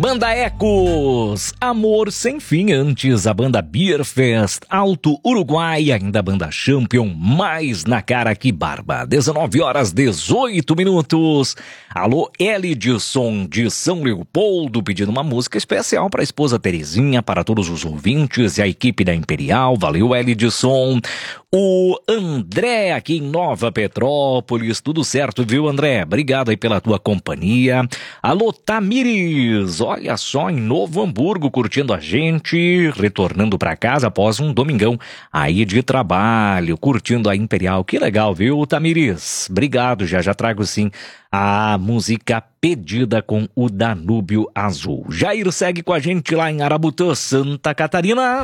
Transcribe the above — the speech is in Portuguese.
Banda Ecos, Amor Sem Fim, antes a banda Beer Fest, Alto Uruguai, ainda a banda Champion, mais na cara que barba. 19h18. Alô, Elidson de São Leopoldo, pedindo uma música especial para a esposa Terezinha, para todos os ouvintes e a equipe da Imperial. Valeu, Elidson. O André aqui em Nova Petrópolis, tudo certo, viu, André? Obrigado aí pela tua companhia. Alô, Tamires, olha só, em Novo Hamburgo, curtindo a gente, retornando pra casa após um domingão aí de trabalho, curtindo a Imperial. Que legal, viu, Tamires? Obrigado, já trago sim a música pedida com o Danúbio Azul. Jair segue com a gente lá em Arabutã, Santa Catarina.